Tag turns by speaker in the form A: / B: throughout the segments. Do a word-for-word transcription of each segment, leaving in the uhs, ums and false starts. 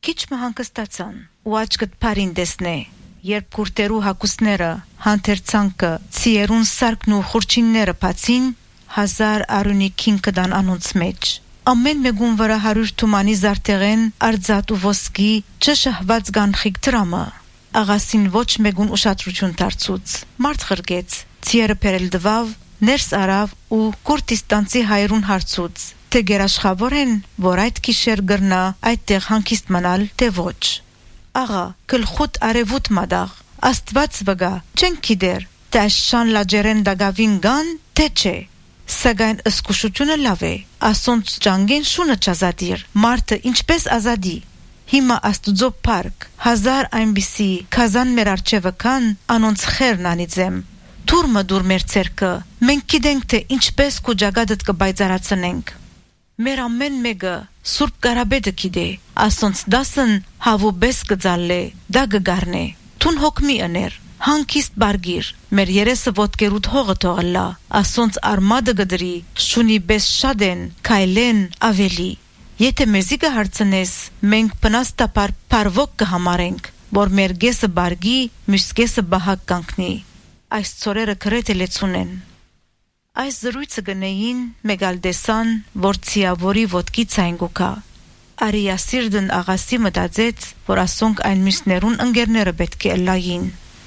A: Քիչ մը հանգստացան ու աչքդ բարին դեսնե, երբ կուրտերու հակուսները, հանթերցանքը, ցիերուն սարքն ու խուրչինները բացին, հազար արունիքին կդան անոնց մեջ։ Ամեն մեկուն վրա հարյուր թումանի զարտեղեն, արձատ ու ոսկի, չշահված գանխիկ դրամը։ Աղասին ոչ մեկուն ուշադրություն դարձուց, մարդ խրգեց, ցիերը բերել դվավ, ներս արավ ու Կուրդիստանցի հայրուն հարցուց, թե գերաշխավոր են, որ այդ գիշեր գրնա այդտեղ հանգիստ մնալ, թե ոչ։ Աղա, գլխուտ արևուտ մադաղ, Աստված վգա, չենք գիտեր, թե այս շան լաջերեն դագավին գան, թե չէ։ Սակայն ըսկուշությունը լավ է, ասոնց ճանգեն շունը չազադիր, մարդը ինչպես ազադի։ Հիմա աստուծո պարկ, հազար այնպիսի, քազան մեր արջևը կան, անոնց խերն անիծեմ։ Թուրմը դուր մեր ցերկը, մենք գիտենք, թե ինչպես քո ջագադդ կբայծարացնենք։ Մեր ամեն մեկը Սուրբ Կարաբեդը գիտե, ասոնց դասն հավուբես կձալե, դա կգառնե։ Թուն հոգմի ըներ, հանգիստ բարգիր, մեր երեսը ոտկերուտ հողը թողլա, ասոնց արմադը գդրի, շունի բես շադեն, քայլեն ավելի։ Եթե մեզի կհարցնես, մենք բնաստապար պարվոք կհամարենք, որ մեր գեսը բարգի, մյուս գեսը բահակ կանգնի։ Այս ծորերը գրեթե լեցուն են։ Այս զրույցը գնեին մեգալ դեսան, որ ցիավորի ոտքի ցայնգուկա։ Արիասիրդն աղասի մտածեց, որ ասոնք այն մյուսներուն ընկերները պետք է լային։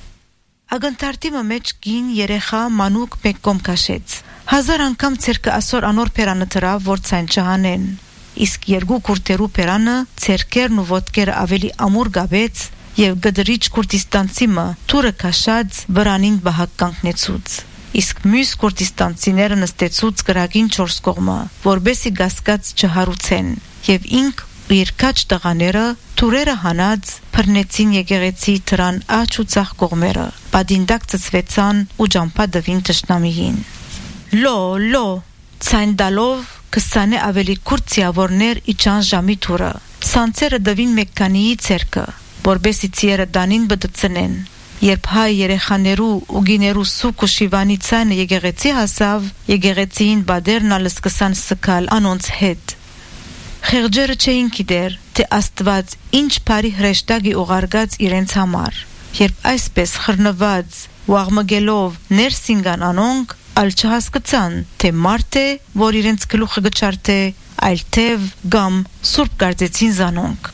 A: Ագնտարտիմը մեջ գին երեխա մանուկ մեկ կողմ քաշեց։ Հազար անգամ ցերկը ասոր անոր պերանը դրավ, որ ցայն չհանեն։ Իսկ երկու կուրտերու պերանը ցերկերն ու ոտքերը ավելի ամուր գաբեց եւ գդրիչ Կուրդիստանցիմը թուրը քաշած վրանին բահակ կանգնեցուց։ Իսկ մյուս Կուրդիստանցիները նստեցուց գրագին չորս կողմը, որբեսի գասկած չհարուցեն, եւ ինք ու իր քաչ տղաները թուրերը հանած բռնեցին եկեղեցի դրան աջ ու ցախ կողմերը, բադինդակ ծծվեցան ու ջամփա դվին տշնամիին։ Լո, լո, ցայն դալով կսանը ավելի կուրցիավորներ իջան ժամի թուրը, սանցերը դվին մեկքանիի ցերկը, որբեսի ցիերը դանին բդծնեն։ Երբ հայ երեխաներու ու գիներու սուկ ու շիվանի ցայնը եկեղեցի հասավ, եկեղեցին բادرն ալսկսան սկալ անոնց հետ։ Խեղճերը չէին գիտեր, թե Աստված ինչ բարի հրեշտակի ուղարկած իրենց համար։ Երբ այսպես խռնված ու աղմգելով ներսին գան անոնք, ալ չհասկացան, թե մարդ է, որ իրենց գլուխը գճարթե, այլ թև կամ սուրբ կարծեցին զանոնք։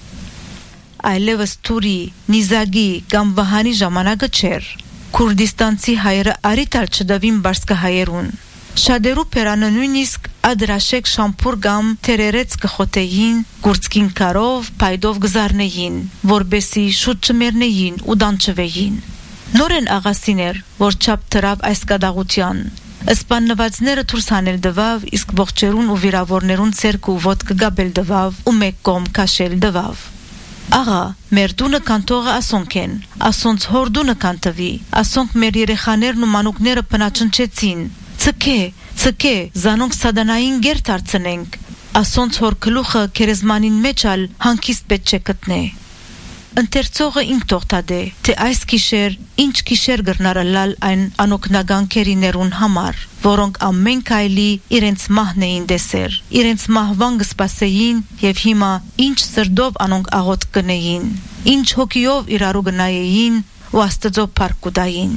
A: Այլևս թուրի, նիզագի կամ վահանի ժամանակը չէր։ Կուրդիստանցի հայերը արիտալ չդավին բարսկահայերուն։ Շադերու պերանը նույնիսկ ադրաշեք շամփուր կամ թերերեց կխոտեին, գուրցքին կարով, պայդով գզարնեին, որբեսի շուտ չմերնեին ու դանչվեին։ Նորեն աղասիներ, որ չափ թրավ այս կադաղության։ Սպաննվածները դուրս հանել դվավ, իսկ ողջերուն ու վիրավորներուն ցերկ ու ոտք գաբել դվավ ու մեկ կողմ քաշել դվավ։ Աղա, մեր դունը կանթողը ասոնք են, ասոնց հոր դունը կանտվի, ասոնք մեր երեխաներն ու մանուկները պնաչնչեցին։ Ցկե, ցկե, զանոնք սադանային գեր դարձնենք, ասոնց հոր գլուխը քերեզմանին մեջ ալ հանգիստ պետք չէ գտնե։ Ընթերցողը ինք թողտադե, թե այս գիշեր ինչ գիշեր գրնարալալ այն անօգնական քերիներուն համար, որոնք ամեն քայլի իրենց մահն էին դեսեր, իրենց մահվան կսպասեին եւ հիմա ինչ սրդով անոնք աղոտ կնեին, ինչ հոգիով իրարու գնայեին ու Աստծո փառք կուտային։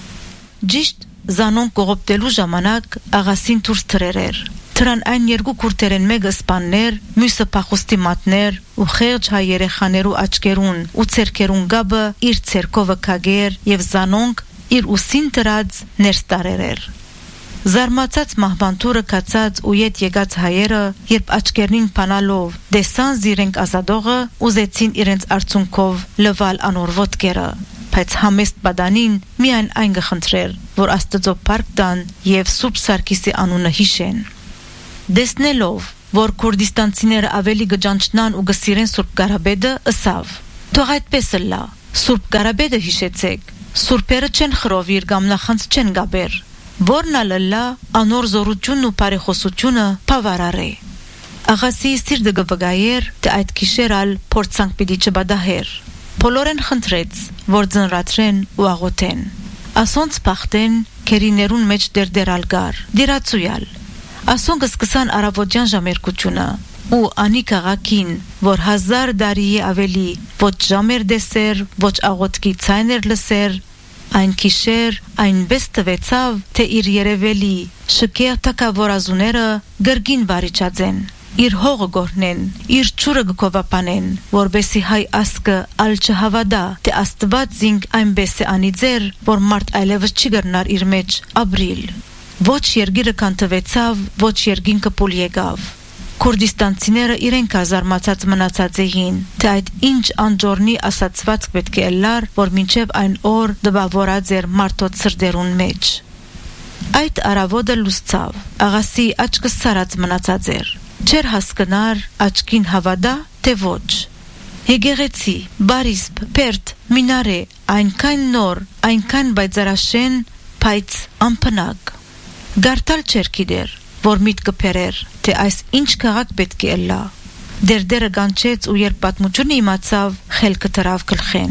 A: Ճիշտ զանոնք կողոպտելու ժամանակ աղասին դուրս թրերեր։ Թրան այն երկու կուրտերեն մեկը սպաններ, մյուսը փախուստի մատներ ու խեղճ հայ երեխաներու աչքերուն ու ցերկերուն գաբը իր ցերկովը քագեր եւ զանոնք իր ուսին դրած ներս տարերեր։ Զարմացած մահվանտուրը կացած ու ետ եկած հայերը, երբ աչքերնին փանալով դեսան զիրենք ազադողը, ուզեցին իրենց արցունքով լվալ անոր ոտքերը, բայց համեստ բադանին միայն այն գխնդրեր, որ Աստծո փառք տան եւ Սուրբ Սարգիսի անունը հիշեն։ Դեսնելով, որ Կուրդիստանցիները ավելի գճանչնան ու գսիրեն Սուրբ Կարաբեդը, ըսավ. Թող այդպես լա, Սուրբ Կարաբեդը հիշեցեք, սուրբերը չեն խրովիր կամ նախանց չեն գաբեր, որն ալլա անոր զորությունն ու բարեխոսությունը բավարարե։ Աղասիի սիրտը գվգայեր, թե այդ գիշեր ալ փորձանք պիտի չբադահեր։ Բոլորեն խնդրեց, որ ձնրացրեն ու աղոթեն։ Ասոնց բախտեն քերիներուն մեջ դերդերալ գար, դիրացույալ։ Ասոնք սկսան առավոտյան ժամերկությունը, ու անի քաղաքին, որ հազար դարի ավելի ոչ ժամեր դեսեր, ոչ աղոթքի ցայներ լսեր, այն քիշեր այնպես տվեցավ, թե իր երևելի շքեղ թակավորազուները գրգին վարիչածեն, իր հողը գորնեն, իր ճուրը գկովապանեն, որբեսի հայ ասկը ալ չհավադա, թե Աստված զինք այնպես է անի ձեր, որ մարդ այլևս չի գրնար իր մեջ ապրիլ։ Ոչ երգիրը կանտվեցավ, ոչ երգին կպուլ եկավ։ Քուրդիստանցիները իրենք զարմացած մնացած էին, թե այդ ինչ անջորնի ասացված պետք է լար, որ մինչև այն օր դպավորած էր մարդոց սրդերուն մեջ։ Այդ արավոտը լուսցավ, աղասի աչքը սարած մնացած էր, չէր հասկնար աչքին հավադա, թե ոչ։ Եկեղեցի, բարիսպ, պերտ, մինարե, այնքան նոր, այնքան բայցարաշեն, բայց անփնակ։ Գարտալ չէր գիտեր, որ միտքը փերեր, թե այս ինչ քաղաք պետք է լա։ Դերդերը գանչեց ու երբ պատմությունը իմացավ, խելքը դրավ գլխեն։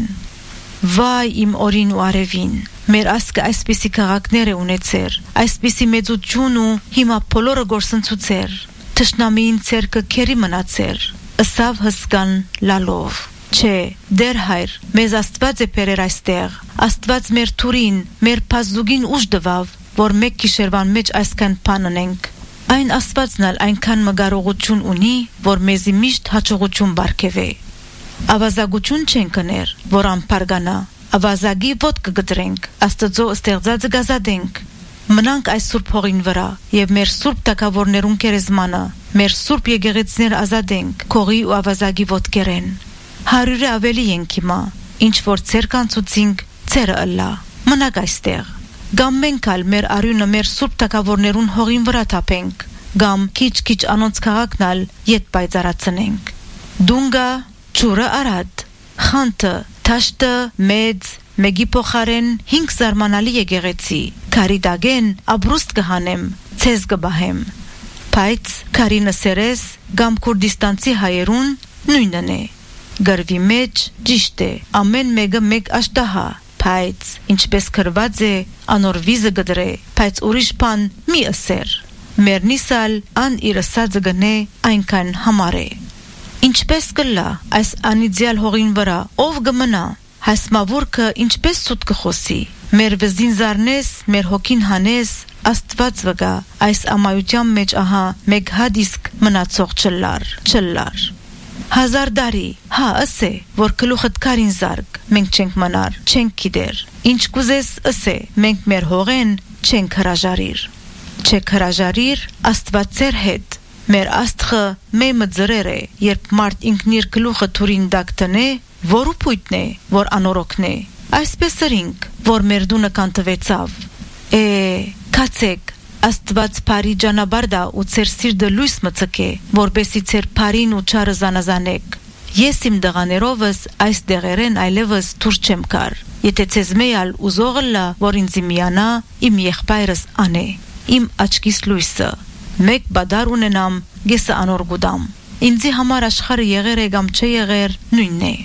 A: Վայ իմ օրին ու արևին, մեր ասկը այսպիսի քաղաքներ է ունեցեր, այսպիսի մեծություն ու հիմա բոլորը գործընծուցեր, թշնամիին ցերկը քերի մնացեր, ըսավ հսկան լալով։ Չէ, դեր հայր, մեզ Աստված է բերեր այստեղ, Աստված մեր թուրին, մեր փազուգին ուժ տվավ, որ մեկ գիշերվան մեջ այսքան բան ունենք։ Այն Աստվածն ալ այնքան մգարողություն ունի, որ մեզի միշտ հաջողություն բարգեւե։ Ավազագություն չեն կներ, որ անփարգանա, ավազագի ոտ կգտրենք, Աստծո ստեղծածը գազադենք։ Մնանք այս սուրբ հողին վրա եւ մեր սուրբ տակավորներուն կերեզմանը, մեր սուրբ եկեղեցիներ ազատենք, քողի ու ավազագի ոտքերեն։ Հարյուրը ավելի ենք հիմա, ինչ որ ցեր կանցուցինք, ցերը ըլլա։ Մնաք այստեղ։ Գամ մենք ալ մեր արյունը մեր սուրբ տակավորներուն հողին վրա թափենք, գամ քիչ-քիչ անոնց քաղաքն ալ ետ բայցարացնենք։ Դունգա, ճուրը արադ, խանթը, թաշտը, մեծ, մեգի փոխարեն հինգ զարմանալի եկեղեցի, քարի դագեն, աբրուստ կհանեմ, ցեզ կբահեմ։ Բայց քարինը սերես, գամ քուրդիստանցի հայերուն նույնն է։ Գրվի մեջ ճիշտ է, ամեն մեկը մեկ աշտահա, բայց ինչպես քրված է, անոր վիզը գդրե, բայց ուրիշ բան մի ասեր։ Մերնիսալ ան իր ասածը գնե այնքան համար է։ Ինչպես կլա այս անիդյալ հողին վրա, ով կմնա, հասմավորքը ինչպես սուտ կխոսի, մեր վզին զարնես, մեր հոգին հանես, Աստված վգա, այս ամայության մեջ ահա մեկ հադիսկ մնացող չլար, չլար։ Հազար դարի, հա ասե, որ գլուխդ կարին զարգ, մենք չենք մնար, չենք գիտեր, ինչ կուզես ասե, մենք մեր հողեն չենք հրաժարիր։ Չեք հրաժարիր, Աստված ձեր հետ, մեր աստղը մեմը ձրեր է, երբ մարդ ինքն իր գլուխը թուրին դակ տնե, որ ուպույտն է, որ անորոքն է, այսպես ըրինք, որ մեր դունը կանտվեցավ։ Է, կացեք, Աստված բարի ճանապարհ ու ձեր սիրտը լույս մցկե, որբեսի ձեր բարին ու չարը զանազանեք։ Ես իմ դղաներովս այս դեղերեն այլևս դուրս չեմ կար։ Եթե ցեզ մեյալ ուզողը լա, որ ինձ միանա, իմ եղբայրս անե, իմ աչքիս լույսը։ Մեկ բադար ունենամ, գեսը անոր գուդամ։ Ինձի համար աշխարհը եղեր է կամ չէ եղեր, նույնն է։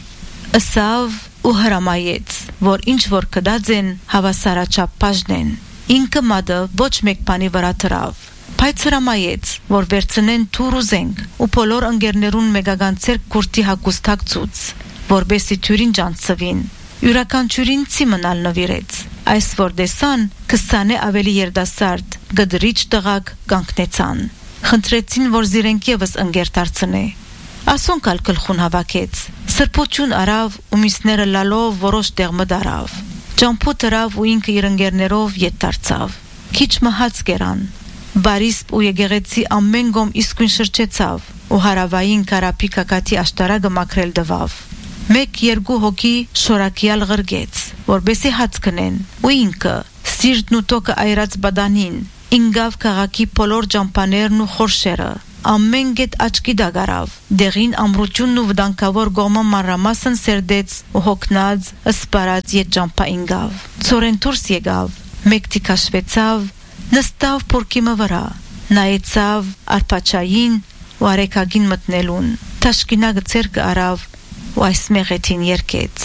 A: Ըսավ ու հրամայեց, որ ինչ որ կդածեն հավասարաչափ բաժնեն։ Ինքը մադը ոչ մեկ բանի վրա դրավ, բայց հրամայեց, որ վերցնեն թուր ու զենք ու բոլոր ընկերներուն մեգական ցերկ քուրտի հագուստակ ցուց, որբեսի թյուրին ջանցվին։ Յուրաքանչյուրին ցիմնալ նվիրեց։ Այս որ դեսան քսանե ավելի երդասարդ գդրիչ տղակ կանգնեցան։ Խնդրեցին, որ զիրենք եւս ընկեր դարձնե։ Ասոնք ալ գլխուն հավաքեց։ Սրբություն արավ ու միսները լալով որոշ տեղ մդարավ։ Ճամփու դրավ ու ինքը իր ընկերներով ետ դարձավ։ Քիչ մահաց կերան։ Բարիսպ ու եկեղեցի ամեն գոմ իսկույն շրջեցավ ու հարավային կարապի կակատի աշտարակը մաքրել դվավ։ Մեկ երկու հոգի շորակյալ ղրգեց, որբեսի հաց կնեն, ու ինքը սիրտն ու տոկը այրած բադանին ինգավ քաղաքի բոլոր ճամփաներն ու խորշերը, ամեն գետ աչքի դագարավ, դեղին ամրությունն ու վտանգավոր գոմը մանրամասն սերդեց ու հոգնած ըսպարած ետ ճամփա ինգավ։ Ծորեն դուրս եկավ, մեկ թիկաշվեցավ, նստավ փորկիմը վրա, նայեցավ արփաչային ու արեկագին մտնելուն, թաշկինագը ցերկը արավ ու այս մեղեթին երկեց։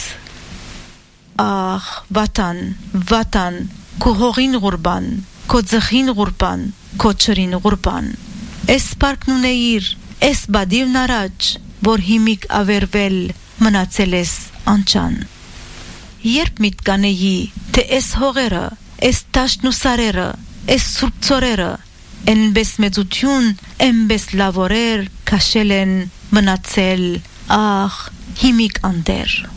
A: Ախ, վատան, վատան, քո հողին ղուրբան, քո ձխին ղուրբան, քո չրին ղուրբան։ Էս պարկն ունեիր, Էս բադիվն առաջ, որ հիմիկ ավերվել մնացել ես անչան։ Երբ միտկանեի, թե էս հողերը, էս տաշն ու սարերը, էս սուրբ ծորերը, Էնպես մեծություն, էնպես լավորեր, քաշել են մնացել, ախ, հիմիկ անտեր։